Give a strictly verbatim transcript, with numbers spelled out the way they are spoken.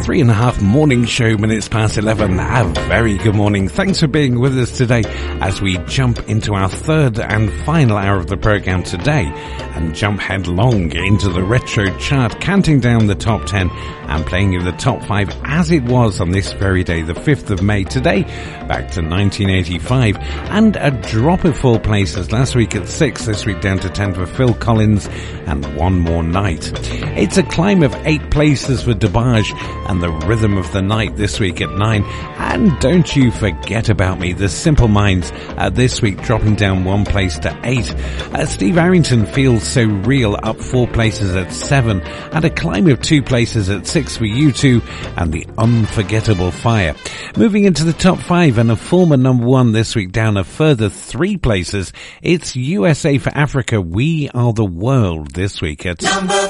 Three and a half morning show minutes past eleven. A very good morning. Thanks for being with us today as we jump into our third and final hour of the program today and jump headlong into the retro chart, counting down the top ten and playing you the top five as it was on this very day, the fifth of May. Today, back to nineteen eighty-five, and a drop of four places last week at six, this week down to ten for Phil Collins and One More Night. It's a climb of eight places for DeBarge and The Rhythm of the Night this week at nine. And don't you forget about me, The Simple Minds, uh, this week dropping down one place to eight. Uh, Steve Arrington, Feels So Real, up four places at seven, and a climb of two places at six for U two and The Unforgettable Fire. Moving into the top five and a former number one this week down a further three places, it's U S A for Africa, We Are the World this week at number